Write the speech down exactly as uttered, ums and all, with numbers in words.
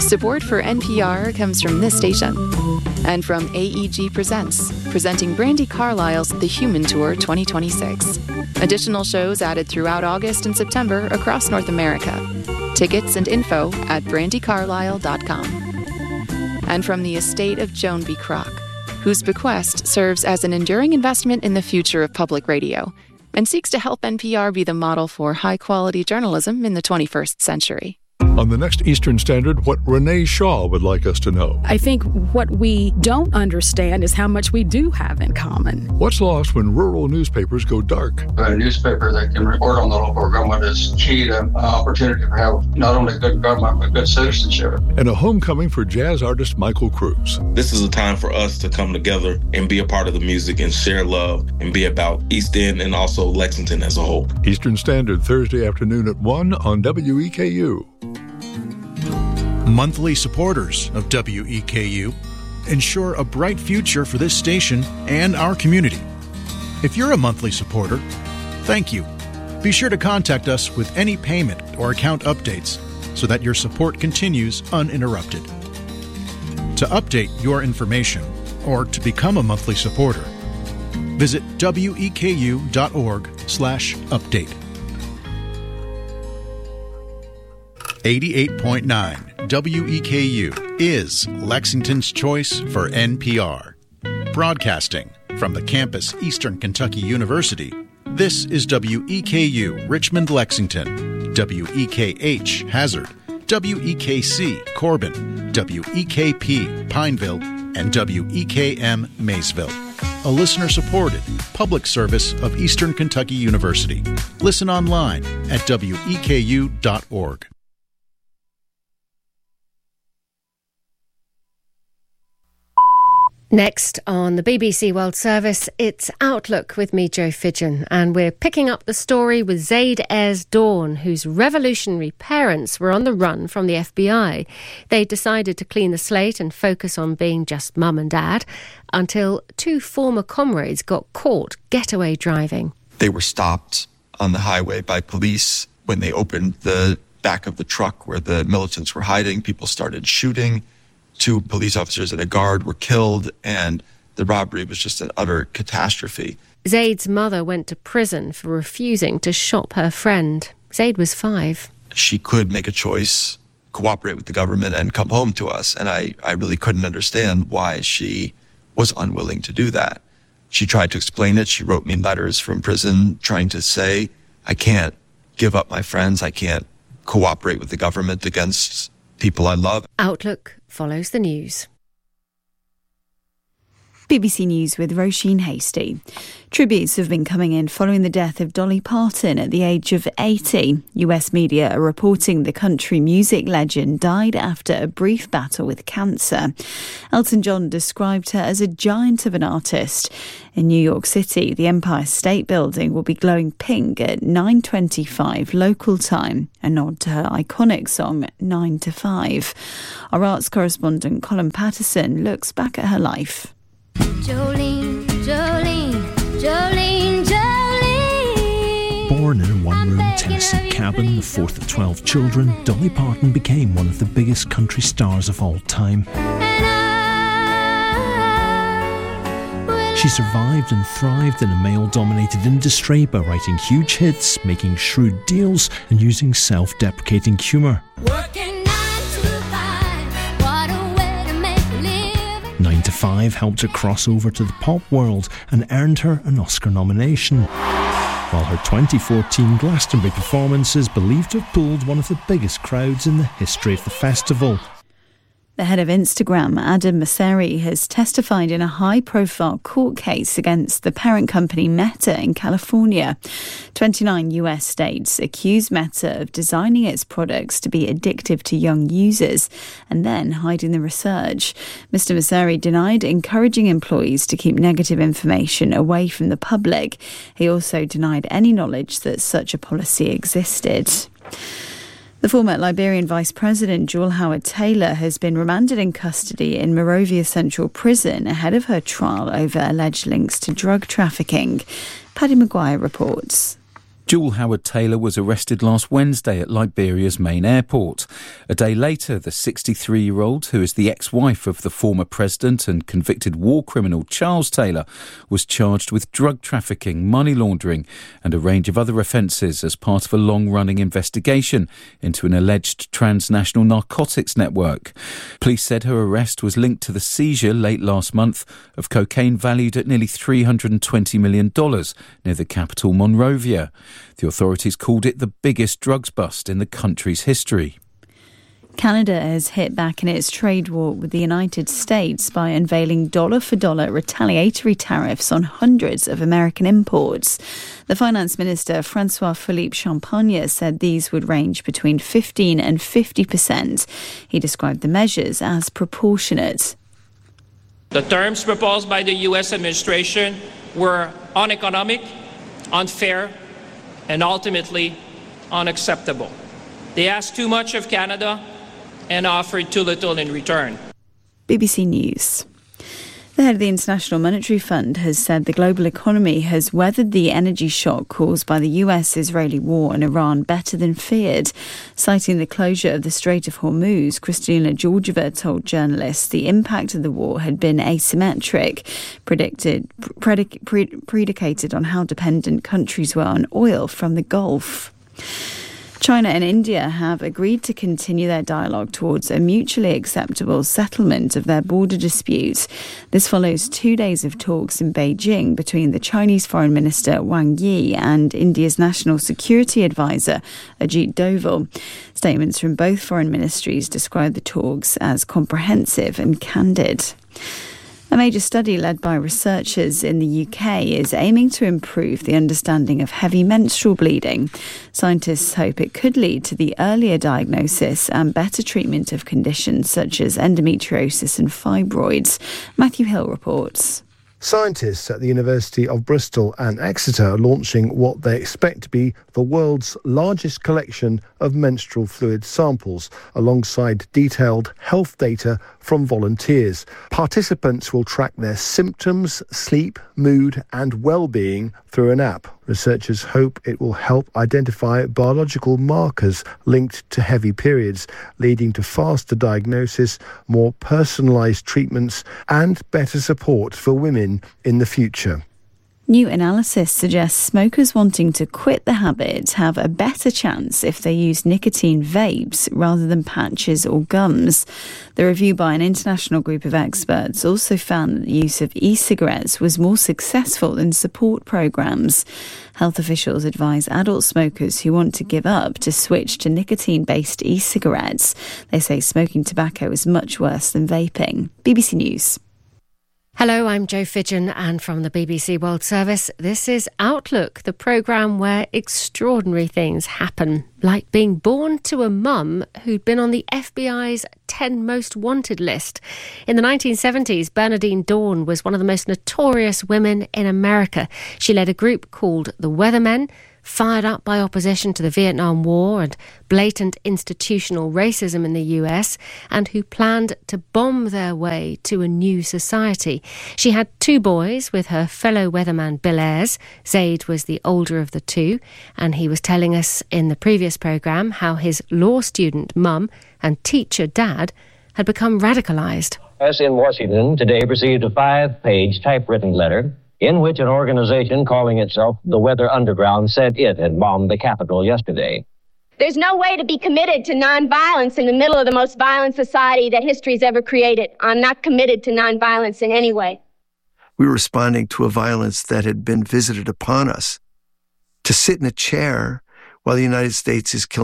Support for N P R comes from this station and from A E G Presents, presenting Brandi Carlile's The Human Tour twenty twenty-six. Additional shows added throughout August and September across North America. Tickets and info at brandi carlile dot com. And from the estate of Joan B. Kroc, whose bequest serves as an enduring investment in the future of public radio and seeks to help N P R be the model for high-quality journalism in the twenty-first century. On the next Eastern Standard, what Renee Shaw would like us to know. I think what we don't understand is how much we do have in common. What's lost when rural newspapers go dark? A newspaper that can report on the local government is key to uh, opportunity to have not only good government, but good citizenship. And a homecoming for jazz artist Michael Cruz. This is a time for us to come together and be a part of the music and share love and be about East End and also Lexington as a whole. Eastern Standard, Thursday afternoon at one on W E K U. Monthly supporters of W E K U ensure a bright future for this station and our community. If you're a monthly supporter, thank you. Be sure to contact us with any payment or account updates so that your support continues uninterrupted. To update your information or to become a monthly supporter, visit weku.org slash update. eighty-eight point nine W E K U is Lexington's choice for N P R. Broadcasting from the campus Eastern Kentucky University, this is W E K U Richmond, Lexington, W E K H Hazard, W E K C Corbin, W E K P Pineville, and W E K M Maysville. A listener-supported public service of Eastern Kentucky University. Listen online at W E K U dot org. Next on the B B C World Service, it's Outlook with me, Jo Fidgen, and we're picking up the story with Zaid Ayres Dawn, whose revolutionary parents were on the run from the F B I. They decided to clean the slate and focus on being just mum and dad until two former comrades got caught getaway driving. They were stopped on the highway by police. When they opened the back of the truck where the militants were hiding, people started shooting. Two police officers and a guard were killed, and the robbery was just an utter catastrophe. Zaid's mother went to prison for refusing to shop her friend. Zaid was five. She could make a choice, cooperate with the government, and come home to us, and I, I really couldn't understand why she was unwilling to do that. She tried to explain it. She wrote me letters from prison trying to say, I can't give up my friends. I can't cooperate with the government against people I love. Outlook follows the news. B B C News with Roisin Hasty. Tributes have been coming in following the death of Dolly Parton at the age of eighty. U S media are reporting the country music legend died after a brief battle with cancer. Elton John described her as a giant of an artist. In New York City, the Empire State Building will be glowing pink at nine twenty-five local time, a nod to her iconic song nine to five. Our arts correspondent Colin Patterson looks back at her life. Jolene, Jolene, Jolene, Jolene. Born in a one-room Tennessee cabin, the fourth of twelve children, Dolly Parton became one of the biggest country stars of all time. She survived and thrived in a male-dominated industry by writing huge hits, making shrewd deals, and using self-deprecating humour. nine to five helped her cross over to the pop world and earned her an Oscar nomination, while her twenty fourteen Glastonbury performance is believed to have pulled one of the biggest crowds in the history of the festival. The head of Instagram, Adam Mosseri, has testified in a high-profile court case against the parent company Meta in California. twenty-nine U S states accuse Meta of designing its products to be addictive to young users and then hiding the research. Mister Mosseri denied encouraging employees to keep negative information away from the public. He also denied any knowledge that such a policy existed. The former Liberian Vice President, Jewel Howard-Taylor, has been remanded in custody in Monrovia Central Prison ahead of her trial over alleged links to drug trafficking. Paddy Maguire reports. Jewel Howard-Taylor was arrested last Wednesday at Liberia's main airport. A day later, the sixty-three-year-old, who is the ex-wife of the former president and convicted war criminal Charles Taylor, was charged with drug trafficking, money laundering and a range of other offences as part of a long-running investigation into an alleged transnational narcotics network. Police said her arrest was linked to the seizure late last month of cocaine valued at nearly three hundred twenty million dollars near the capital Monrovia. The authorities called it the biggest drugs bust in the country's history. Canada has hit back in its trade war with the United States by unveiling dollar-for-dollar retaliatory tariffs on hundreds of American imports. The Finance Minister, Francois-Philippe Champagne, said these would range between fifteen and fifty percent. He described the measures as proportionate. The terms proposed by the U S administration were uneconomic, unfair, and ultimately unacceptable. They asked too much of Canada and offered too little in return. B B C News. The head of the International Monetary Fund has said the global economy has weathered the energy shock caused by the U S-Israeli war in Iran better than feared. Citing the closure of the Strait of Hormuz, Kristalina Georgieva told journalists the impact of the war had been asymmetric, predicted, predic, pre, predicated on how dependent countries were on oil from the Gulf. China and India have agreed to continue their dialogue towards a mutually acceptable settlement of their border dispute. This follows two days of talks in Beijing between the Chinese Foreign Minister Wang Yi and India's National Security Advisor Ajit Doval. Statements from both foreign ministries describe the talks as comprehensive and candid. A major study led by researchers in the U K is aiming to improve the understanding of heavy menstrual bleeding. Scientists hope it could lead to the earlier diagnosis and better treatment of conditions such as endometriosis and fibroids. Matthew Hill reports. Scientists at the University of Bristol and Exeter are launching what they expect to be the world's largest collection of menstrual fluid samples, alongside detailed health data from volunteers. Participants will track their symptoms, sleep, mood and well-being through an app. Researchers hope it will help identify biological markers linked to heavy periods, leading to faster diagnosis, more personalised treatments and better support for women in the future. New analysis suggests smokers wanting to quit the habit have a better chance if they use nicotine vapes rather than patches or gums. The review by an international group of experts also found that the use of e-cigarettes was more successful in support programmes. Health officials advise adult smokers who want to give up to switch to nicotine-based e-cigarettes. They say smoking tobacco is much worse than vaping. B B C News. Hello, I'm Jo Fidgen, and from the B B C World Service, this is Outlook, the programme where extraordinary things happen, like being born to a mum who'd been on the F B I's ten Most Wanted list. In the nineteen seventies, Bernadine Dawn was one of the most notorious women in America. She led a group called the Weathermen, fired up by opposition to the Vietnam War and blatant institutional racism in the U S, and who planned to bomb their way to a new society. She had two boys with her fellow weatherman Bill Ayres. Zaid was the older of the two, and he was telling us in the previous programme how his law student mum and teacher dad had become radicalised. Us in Washington today received a five-page typewritten letter in which an organization calling itself the Weather Underground said it had bombed the Capitol yesterday. There's no way to be committed to nonviolence in the middle of the most violent society that history's ever created. I'm not committed to nonviolence in any way. We were responding to a violence that had been visited upon us. To sit in a chair while the United States is killing